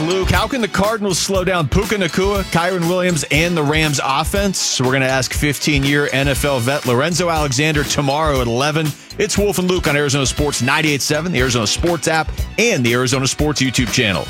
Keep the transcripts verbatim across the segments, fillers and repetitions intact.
Luke. How can the Cardinals slow down Puka Nacua, Kyron Williams, and the Rams offense? So we're going to ask fifteen-year N F L vet Lorenzo Alexander tomorrow at eleven. It's Wolf and Luke on Arizona Sports ninety-eight point seven, the Arizona Sports app, and the Arizona Sports YouTube channel.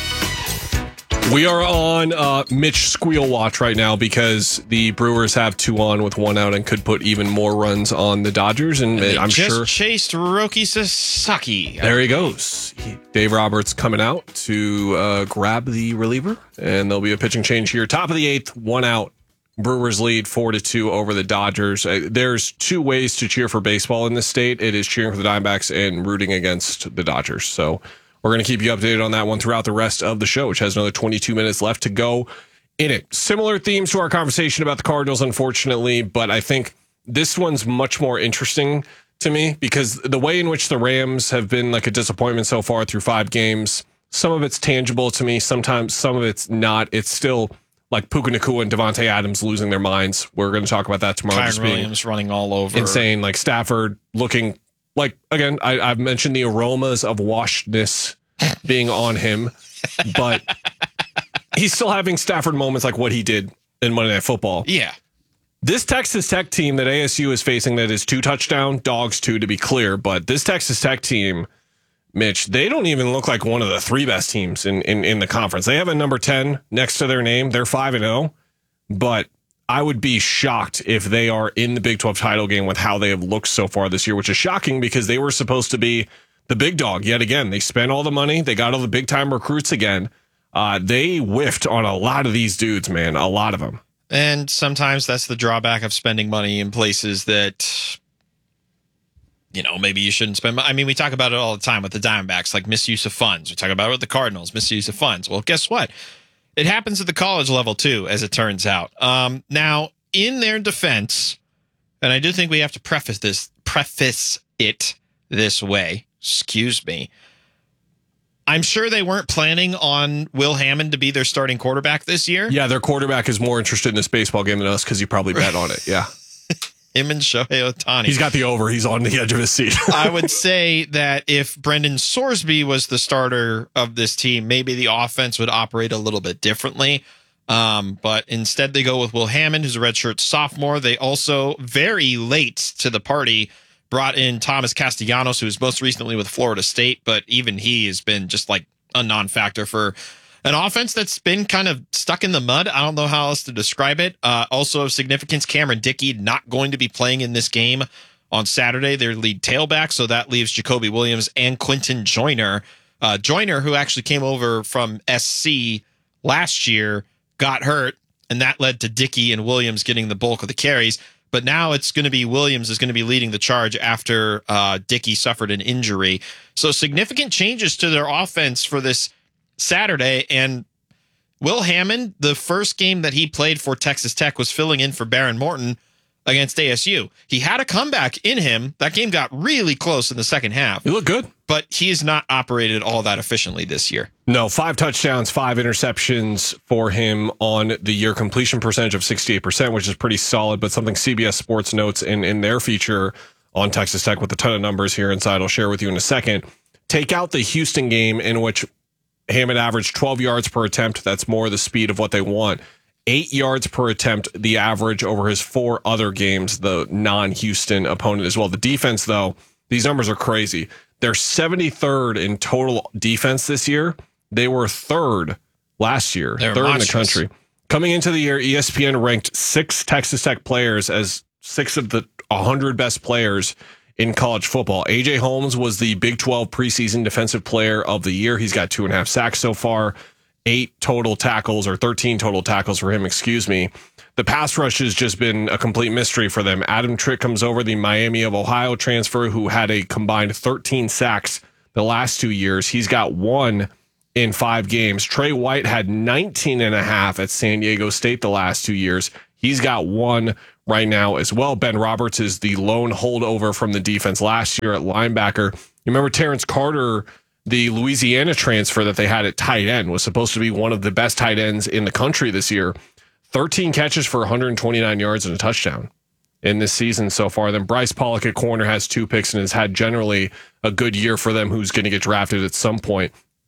We are on uh, Mitch Squeal watch right now because the Brewers have two on with one out and could put even more runs on the Dodgers. And, and I'm just sure chased Roki Sasaki. There he goes. Dave Roberts coming out to uh, grab the reliever, and there'll be a pitching change here. Top of the eighth, one out. Brewers lead four to two over the Dodgers. Uh, there's two ways to cheer for baseball in this state. It is cheering for the Diamondbacks and rooting against the Dodgers. So we're going to keep you updated on that one throughout the rest of the show, which has another twenty-two minutes left to go in it. Similar themes to our conversation about the Cardinals, unfortunately, but I think this one's much more interesting to me because the way in which the Rams have been like a disappointment so far through five games, some of it's tangible to me. Sometimes some of it's not. It's still like Puka Nacua and Devontae Adams losing their minds. We're going to talk about that tomorrow. Kyron Williams running all over. Insane. Like Stafford looking like, again, I, I've mentioned the aromas of washedness being on him, but he's still having Stafford moments like what he did in Monday Night Football. Yeah. This Texas Tech team that A S U is facing that is two touchdown, dogs two to be clear, but this Texas Tech team, Mitch, they don't even look like one of the three best teams in, in, in the conference. They have a number ten next to their name. They're five and oh, but I would be shocked if they are in the Big twelve title game with how they have looked so far this year, which is shocking because they were supposed to be the big dog yet again. They spent all the money. They got all the big time recruits again. Uh, they whiffed on a lot of these dudes, man, a lot of them. And sometimes that's the drawback of spending money in places that, you know, maybe you shouldn't spend. I mean, we talk about it all the time with the Diamondbacks, like misuse of funds. We talk about it with the Cardinals, misuse of funds. Well, guess what? It happens at the college level, too, as it turns out. Um, now, in their defense, and I do think we have to preface this, preface it this way. Excuse me. I'm sure they weren't planning on Will Hammond to be their starting quarterback this year. Yeah, their quarterback is more interested in this baseball game than us because he probably bet on it. Yeah. Him and Shohei Ohtani. He's got the over. He's on the edge of his seat. I would say that if Brendan Sorsby was the starter of this team, maybe the offense would operate a little bit differently. Um, but instead, they go with Will Hammond, who's a redshirt sophomore. They also, very late to the party, brought in Thomas Castellanos, who was most recently with Florida State, but even he has been just like a non-factor for an offense that's been kind of stuck in the mud. I don't know how else to describe it. Uh, also of significance, Cameron Dickey not going to be playing in this game on Saturday, their lead tailback. So that leaves Jacoby Williams and Quentin Joyner. Uh, Joyner, who actually came over from S C last year, got hurt, and that led to Dickey and Williams getting the bulk of the carries. But now it's going to be Williams is going to be leading the charge after uh, Dickey suffered an injury. So significant changes to their offense for this Saturday. And Will Hammond, the first game that he played for Texas Tech was filling in for Baron Morton against A S U. He had a comeback in him. That game got really close in the second half. He looked good. But he has not operated all that efficiently this year. No, five touchdowns, five interceptions for him on the year, completion percentage of sixty-eight percent, which is pretty solid, but something C B S Sports notes in, in their feature on Texas Tech with a ton of numbers here inside I'll share with you in a second. Take out the Houston game in which Hammond averaged twelve yards per attempt. That's more the speed of what they want. Eight yards per attempt, the average over his four other games, the non-Houston opponent as well. The defense, though, these numbers are crazy. They're seventy-third in total defense this year. They were third last year, They're third monstrous. in the country. Coming into the year, E S P N ranked six Texas Tech players as six of the one hundred best players in college football. A J Holmes was the Big twelve preseason defensive player of the year. He's got two and a half sacks so far, eight total tackles or thirteen total tackles for him, excuse me. The pass rush has just been a complete mystery for them. Adam Trick comes over, the Miami of Ohio transfer, who had a combined thirteen sacks the last two years. He's got one in five games. Trey White had nineteen and a half at San Diego State the last two years. He's got one right now as well. Ben Roberts is the lone holdover from the defense last year at linebacker. You remember Terrence Carter, the Louisiana transfer that they had at tight end, was supposed to be one of the best tight ends in the country this year. thirteen catches for one hundred twenty-nine yards and a touchdown in this season so far. Then Bryce Pollock at corner has two picks and has had generally a good year for them, who's going to get drafted at some point.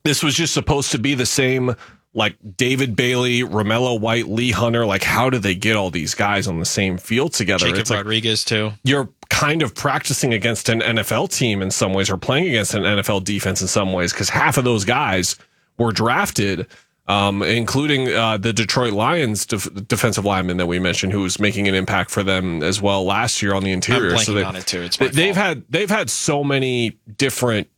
this was just supposed to be the same, like David Bailey, Romello White, Lee Hunter. Like, how do they get all these guys on the same field together? Jacob it's like Rodriguez, too. You're kind of practicing against an N F L team in some ways, or playing against an N F L defense in some ways, because half of those guys were drafted, um, including uh, the Detroit Lions def- defensive lineman that we mentioned, who was making an impact for them as well last year on the interior. I'm blanking so they, on it too. It's my they've fault. had they've had so many different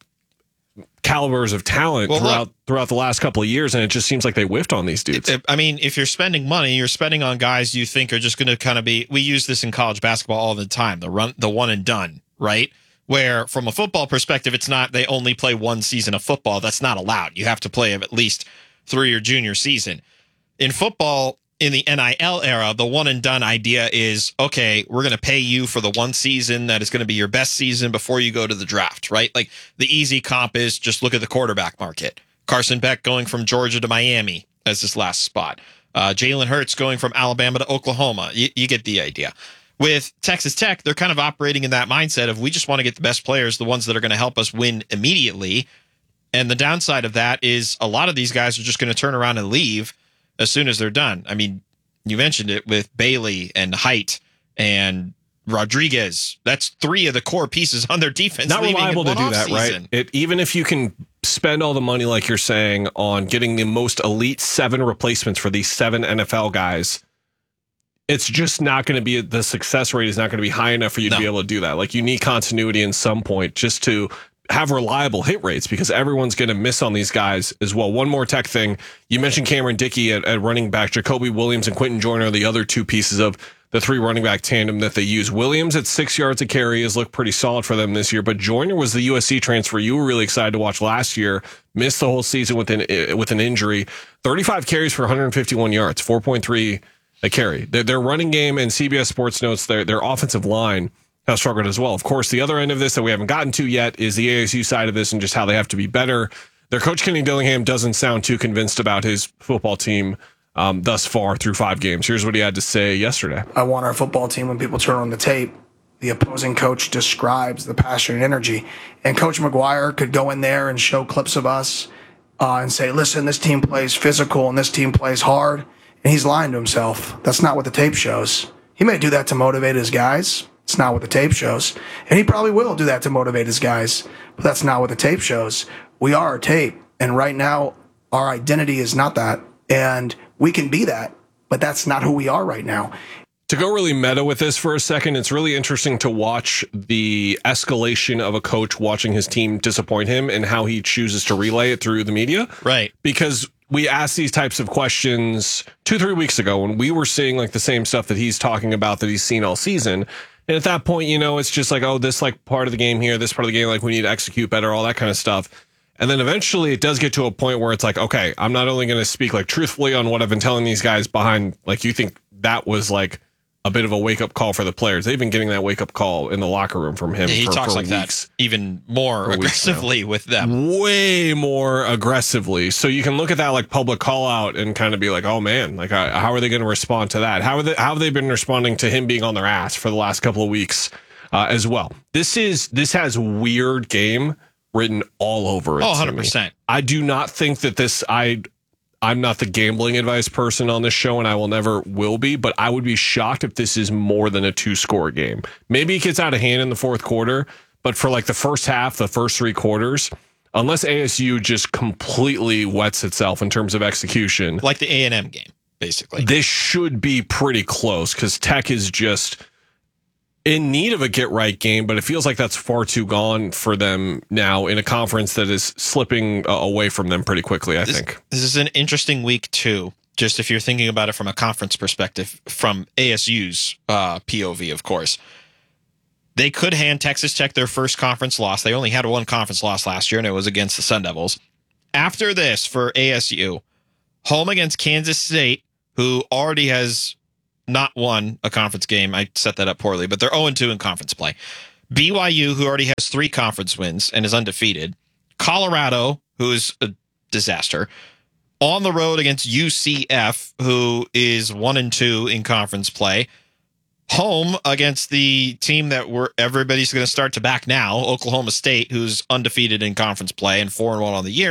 calibers of talent Well, throughout look, throughout the last couple of years, and it just seems like they whiffed on these dudes. I mean, if you're spending money, you're spending on guys you think are just going to kind of be. We use this in college basketball all the time. The run, the one and done, right? Where from a football perspective, it's not they only play one season of football. That's not allowed. You have to play at least through your junior season. In football, in the N I L era, the one and done idea is, okay, we're going to pay you for the one season that is going to be your best season before you go to the draft, right? Like the easy comp is just look at the quarterback market. Carson Beck going from Georgia to Miami as his last spot. Uh, Jalen Hurts going from Alabama to Oklahoma. You, you get the idea. With Texas Tech, they're kind of operating in that mindset of we just want to get the best players, the ones that are going to help us win immediately. And the downside of that is a lot of these guys are just going to turn around and leave as soon as they're done. I mean, you mentioned it with Bailey and Height and Rodriguez. That's three of the core pieces on their defense. Not reliable to do that, season. right? It, even if you can spend all the money, like you're saying, on getting the most elite seven replacements for these seven N F L guys, it's just not going to be, the success rate is not going to be high enough for you to No. be able to do that. Like, you need continuity in some point just to have reliable hit rates, because everyone's going to miss on these guys as well. One more Tech thing. You mentioned Cameron Dickey at, at running back. Jacoby Williams and Quentin Joyner are the other two pieces of the three running back tandem that they use. Williams at six yards a carry has looked pretty solid for them this year, but Joyner was the U S C transfer you were really excited to watch last year. Missed the whole season with an, with an injury. thirty-five carries for one hundred fifty-one yards, four point three a carry. Their, their running game, and C B S Sports notes their, their offensive line has struggled as well. Of course, the other end of this that we haven't gotten to yet is the A S U side of this and just how they have to be better. Their coach, Kenny Dillingham, doesn't sound too convinced about his football team um, thus far through five games. Here's what he had to say yesterday. I want our football team, when people turn on the tape, the opposing coach describes the passion and energy. And Coach McGuire could go in there and show clips of us uh, and say, listen, this team plays physical and this team plays hard. And he's lying to himself. That's not what the tape shows. He may do that to motivate his guys. It's not what the tape shows. And he probably will do that to motivate his guys. But that's not what the tape shows. We are a tape. And right now, our identity is not that. And we can be that. But that's not who we are right now. To go really meta with this for a second, it's really interesting to watch the escalation of a coach watching his team disappoint him and how he chooses to relay it through the media. Right. Because we asked these types of questions two, three weeks ago when we were seeing like the same stuff that he's talking about that he's seen all season. And at that point, you know, it's just like, oh, this like part of the game here, this part of the game, like we need to execute better, all that kind of stuff. And then eventually it does get to a point where it's like, okay, I'm not only going to speak like truthfully on what I've been telling these guys behind, like you think that was like a bit of a wake up call for the players. They've been getting that wake up call in the locker room from him. Yeah, he for, talks for like weeks. that even more For weeks aggressively with them. Way more aggressively. So you can look at that like public call out and kind of be like, oh man, like uh, how are they going to respond to that? How are they, how have they been responding to him being on their ass for the last couple of weeks uh, as well? This is, this has weird game written all over it. Oh, to one hundred me. percent. I do not think that this, I, I'm not the gambling advice person on this show, and I will never will be, but I would be shocked if this is more than a two score game. Maybe it gets out of hand in the fourth quarter, but for like the first half, the first three quarters, unless A S U just completely wets itself in terms of execution, Like the A and M game, basically. this should be pretty close because Tech is just in need of a get right game, but it feels like that's far too gone for them now in a conference that is slipping uh, away from them pretty quickly, I This, think. this is an interesting week, too. Just if you're thinking about it from a conference perspective, from A S U's uh, P O V, of course. They could hand Texas Tech their first conference loss. They only had one conference loss last year, and it was against the Sun Devils. After this, for A S U, home against Kansas State, who already has not won a conference game. I set that up poorly, but they're oh and two in conference play. B Y U, who already has three conference wins and is undefeated. Colorado, who is a disaster. On the road against U C F, who is one and two in conference play. Home against the team that we're everybody's going to start to back now, Oklahoma State, who's undefeated in conference play and four and one on the year.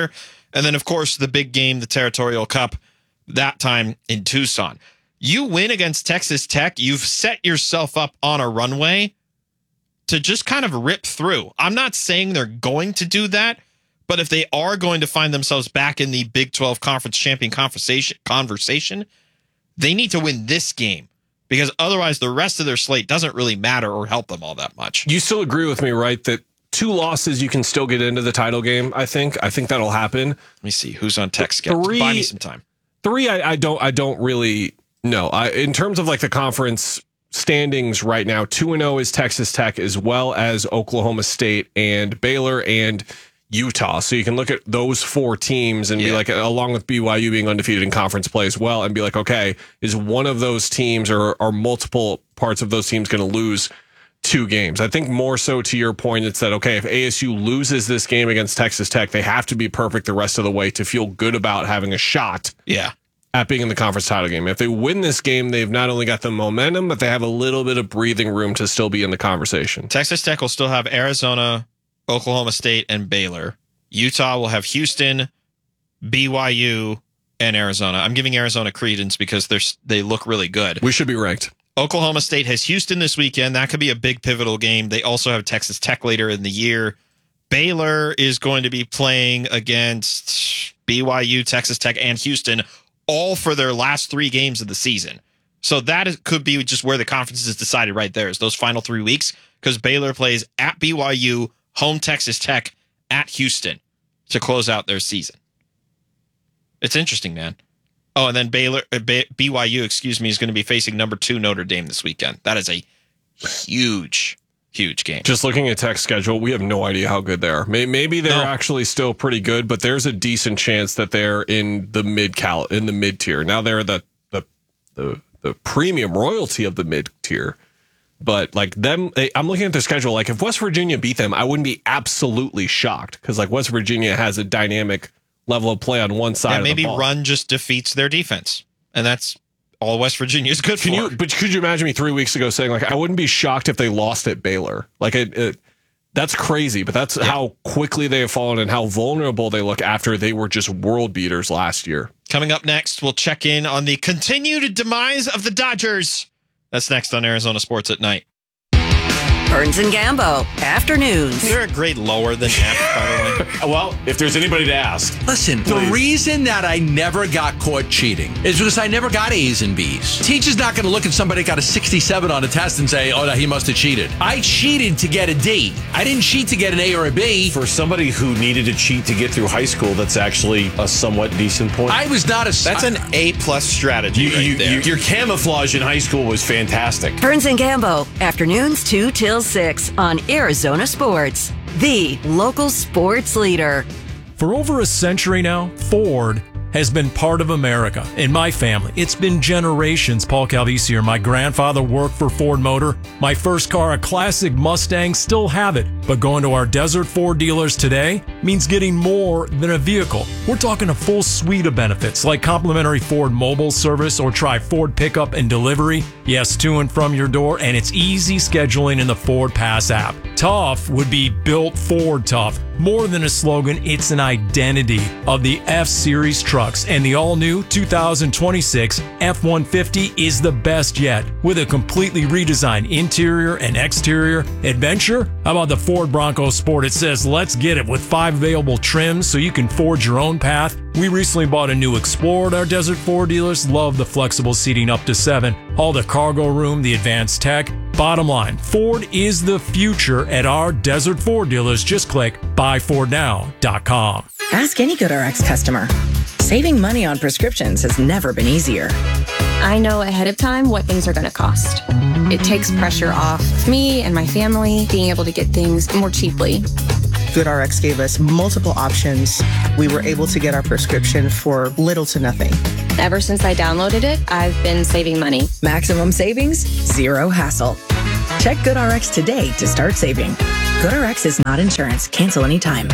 And then, of course, the big game, the Territorial Cup, that time in Tucson. You win against Texas Tech, you've set yourself up on a runway to just kind of rip through. I'm not saying they're going to do that, but if they are going to find themselves back in the Big twelve Conference Champion conversation, conversation, they need to win this game, because otherwise the rest of their slate doesn't really matter or help them all that much. You still agree with me, right, that two losses you can still get into the title game, I think. I think that'll happen. Let me see. Who's on Tech's schedule? Three, Buy me some time. Three, I, I don't I don't really know. I, in terms of like the conference standings right now, two and oh is Texas Tech, as well as Oklahoma State and Baylor and Utah. So you can look at those four teams and yeah. be like, along with B Y U being undefeated in conference play as well, and be like, okay, is one of those teams or are multiple parts of those teams going to lose two games? I think more so to your point, it's that, okay, if A S U loses this game against Texas Tech, they have to be perfect the rest of the way to feel good about having a shot yeah. at being in the conference title game. If they win this game, they've not only got the momentum, but they have a little bit of breathing room to still be in the conversation. Texas Tech will still have Arizona, Oklahoma State, and Baylor. Utah will have Houston, B Y U, and Arizona. I'm giving Arizona credence because they're they look really good. We should be ranked. Oklahoma State has Houston this weekend. That could be a big pivotal game. They also have Texas Tech later in the year. Baylor is going to be playing against B Y U, Texas Tech, and Houston, all for their last three games of the season. So that is, could be just where the conference is decided right there, is those final three weeks, because Baylor plays at B Y U, home Texas Tech, at Houston to close out their season. It's interesting, man. Oh, and then Baylor, uh, B Y U, excuse me, is going to be facing number two Notre Dame this weekend. That is a huge, huge game. Just looking at Tech's schedule, we have no idea how good they are. Maybe they're no. actually still pretty good, but there's a decent chance that they're in the mid cal in the mid tier. Now they're the the the, the premium royalty of the mid tier. But like them, they, I'm looking at their schedule. Like if West Virginia beat them, I wouldn't be absolutely shocked, because like West Virginia has a dynamic level of play on one side. Yeah, of maybe the ball. run just defeats their defense, and that's all West Virginia is good Can for. You, but could you imagine me three weeks ago saying like I wouldn't be shocked if they lost at Baylor? Like it, it that's crazy, but that's yeah. how quickly they have fallen and how vulnerable they look after they were just world beaters last year. Coming up next, we'll check in on the continued demise of the Dodgers. That's next on Arizona Sports at Night. Burns and Gambo, afternoons. Is there a grade lower than F, by the way? Well, if there's anybody to ask. Listen, please. The reason that I never got caught cheating is because I never got A's and B's. Teacher's not going to look at somebody that got a sixty-seven on a test and say, oh, no, he must have cheated. I cheated to get a D. I didn't cheat to get an A or a B. For somebody who needed to cheat to get through high school, that's actually a somewhat decent point. I was not a... That's an A-plus strategy you, right you, there. You, your camouflage in high school was fantastic. Burns and Gambo, afternoons two till six on Arizona Sports, the local sports leader. For over a century now, Ford has been part of America. In my family, it's been generations. Paul Calvisier, my grandfather, worked for Ford Motor. My first car, a classic Mustang, still have it. But going to our Desert Ford dealers today means getting more than a vehicle. We're talking a full suite of benefits like complimentary Ford mobile service, or try Ford pickup and delivery. Yes, to and from your door, and it's easy scheduling in the Ford Pass app. Tough would be built Ford tough. More than a slogan, it's an identity of the F-Series trucks, and the all-new two thousand twenty-six F one fifty is the best yet, with a completely redesigned interior and exterior. Adventure? How about the Ford Bronco Sport? It says, let's get it, with five available trims so you can forge your own path. We recently bought a new Explorer at our Desert Ford dealers. Love the flexible seating up to seven. All the cargo room, the advanced tech. Bottom line, Ford is the future at our Desert Ford dealers. Just click buy ford now dot com. Ask any GoodRx customer. Saving money on prescriptions has never been easier. I know ahead of time what things are going to cost. It takes pressure off me and my family being able to get things more cheaply. GoodRx gave us multiple options. We were able to get our prescription for little to nothing. Ever since I downloaded it, I've been saving money. Maximum savings, zero hassle. Check GoodRx today to start saving. GoodRx is not insurance. Cancel anytime.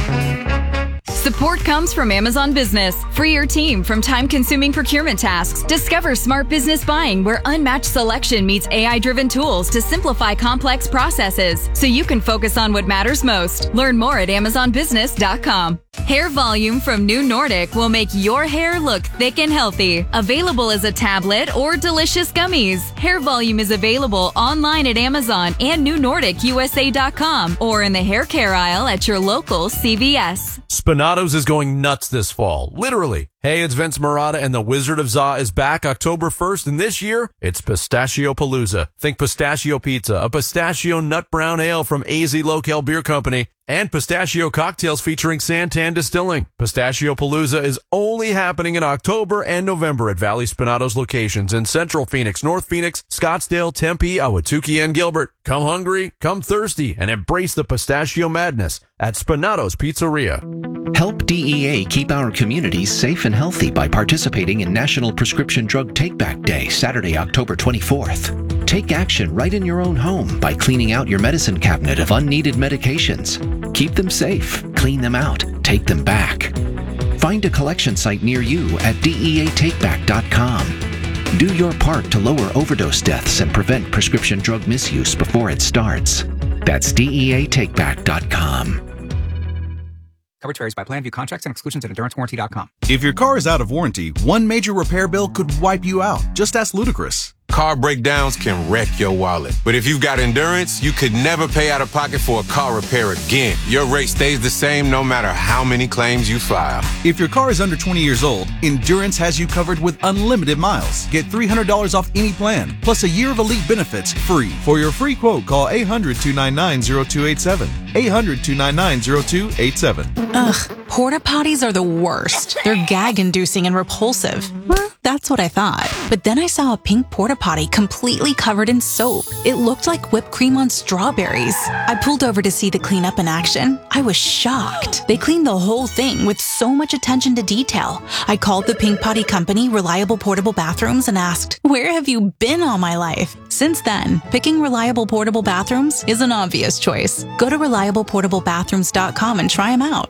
Support comes from Amazon Business. Free your team from time-consuming procurement tasks. Discover smart business buying, where unmatched selection meets A I-driven tools to simplify complex processes, so you can focus on what matters most. Learn more at amazon business dot com. Hair Volume from New Nordic will make your hair look thick and healthy. Available as a tablet or delicious gummies. Hair Volume is available online at Amazon and new nordic u s a dot com or in the hair care aisle at your local C V S. Spinato's is going nuts this fall, literally. Hey, it's Vince Marotta, and the Wizard of Za is back October first, and this year, it's Pistachio Palooza. Think pistachio pizza, a pistachio nut brown ale from A Z Locale Beer Company, and pistachio cocktails featuring Santan Distilling. Pistachio Palooza is only happening in October and November at Valley Spinato's locations in Central Phoenix, North Phoenix, Scottsdale, Tempe, Ahwatukee, and Gilbert. Come hungry, come thirsty, and embrace the pistachio madness at Spinato's Pizzeria. Help D E A keep our communities safe and healthy by participating in National Prescription Drug Take-Back Day, Saturday, October twenty-fourth. Take action right in your own home by cleaning out your medicine cabinet of unneeded medications. Keep them safe, clean them out, take them back. Find a collection site near you at D E A take back dot com. Do your part to lower overdose deaths and prevent prescription drug misuse before it starts. That's D E A take back dot com. Coverage varies by plan. View contracts and exclusions at endurance warranty dot com. If your car is out of warranty, one major repair bill could wipe you out. Just ask Ludacris. Car breakdowns can wreck your wallet. But if you've got Endurance, you could never pay out of pocket for a car repair again. Your rate stays the same no matter how many claims you file. If your car is under twenty years old, Endurance has you covered with unlimited miles. Get three hundred dollars off any plan, plus a year of elite benefits free. For your free quote, call eight hundred, two nine nine, zero two eight seven. eight hundred, two nine nine, zero two eight seven. Ugh, porta potties are the worst. They're gag-inducing and repulsive. Well, that's what I thought. But then I saw a pink porta potty completely covered in soap. It looked like whipped cream on strawberries. I pulled over to see the cleanup in action. I was shocked. They cleaned the whole thing with so much attention to detail. I called the Pink Potty Company, Reliable Portable Bathrooms, and asked, "Where have you been all my life?" Since then, picking Reliable Portable Bathrooms is an obvious choice. Go to reliable portable bathrooms dot com and try them out.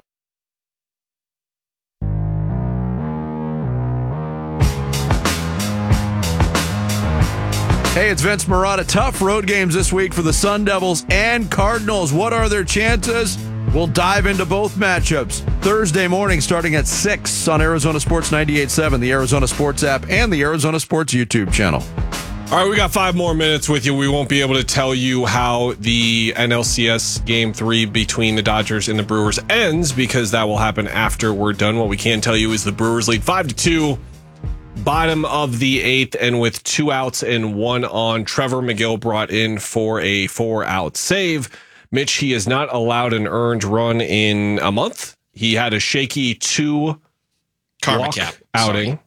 Hey, it's Vince Marotta. Tough road games this week for the Sun Devils and Cardinals. What are their chances? We'll dive into both matchups Thursday morning starting at six on Arizona Sports ninety-eight point seven, the Arizona Sports app, and the Arizona Sports YouTube channel. All right, we got five more minutes with you. We won't be able to tell you how the N L C S Game three between the Dodgers and the Brewers ends because that will happen after we're done. What we can tell you is the Brewers lead five to two. Bottom of the eighth, and with two outs and one on, Trevor McGill brought in for a four-out save. Mitch, he has not allowed an earned run in a month. He had a shaky two Karma cap outing Sorry.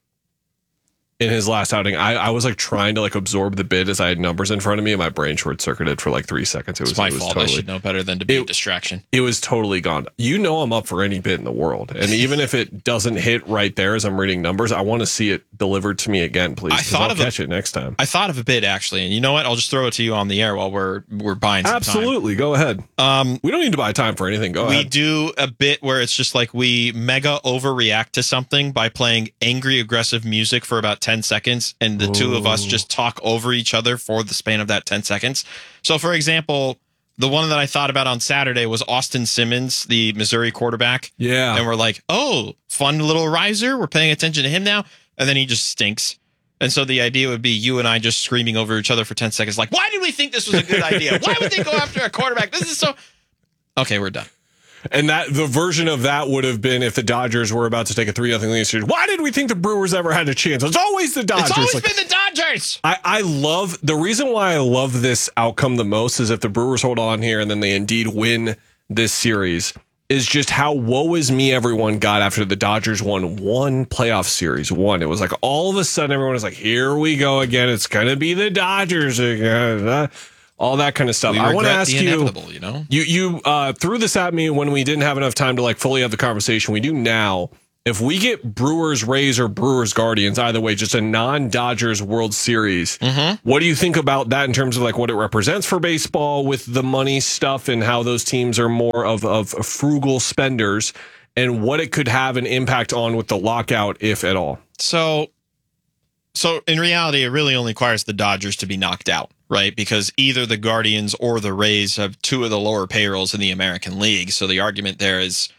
in his last outing. I, I was like trying to like absorb the bid as I had numbers in front of me, and my brain short circuited for like three seconds. It was It's my it was fault. Totally, I should know better than to be it, a distraction. It was totally gone. You know I'm up for any bid in the world, and even if it doesn't hit right there as I'm reading numbers, I want to see it delivered to me again, please. I thought I'll of catch a, it next time. I thought of a bid actually, and you know what? I'll just throw it to you on the air while we're we're buying some Absolutely, time. Go ahead. Um, we don't need to buy time for anything. Go we ahead. We do a bit where it's just like we mega overreact to something by playing angry, aggressive music for about ten seconds, and the Ooh. two of us just talk over each other for the span of that ten seconds. So, for example, the one that I thought about on Saturday was Austin Simmons, the Missouri quarterback. Yeah. And we're like, oh, fun little riser. We're paying attention to him now. And then he just stinks. And so the idea would be you and I just screaming over each other for ten seconds. Like, why did we think this was a good idea? Why would they go after a quarterback? This is so... Okay, we're done. And that the version of that would have been if the Dodgers were about to take a three nothing lead. Why did we think the Brewers ever had a chance? It's always the Dodgers. It's always like, been the Dodgers. I, I love the reason why I love this outcome the most is if the Brewers hold on here and then they indeed win this series is just how woe is me everyone got after the Dodgers won one playoff series. One. It was like all of a sudden everyone was like, here we go again. It's going to be the Dodgers again. All that kind of stuff. We I want to ask the you, inevitable, you know, you, you uh, threw this at me when we didn't have enough time to like fully have the conversation. We do now. If we get Brewers Rays or Brewers Guardians, either way, just a non-Dodgers World Series, mm-hmm. what do you think about that in terms of like what it represents for baseball with the money stuff and how those teams are more of, of frugal spenders and what it could have an impact on with the lockout, if at all? So, so in reality, it really only requires the Dodgers to be knocked out, right? Because either the Guardians or the Rays have two of the lower payrolls in the American League. So the argument there is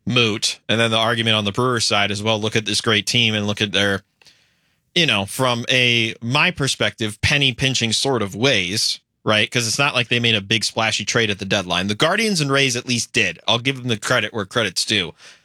moot. And then the argument on the Brewers side as well, look at this great team and look at their, you know, from a my perspective, penny pinching sort of ways, right? Because it's not like they made a big splashy trade at the deadline. The Guardians and Rays at least did. I'll give them the credit where credit's due.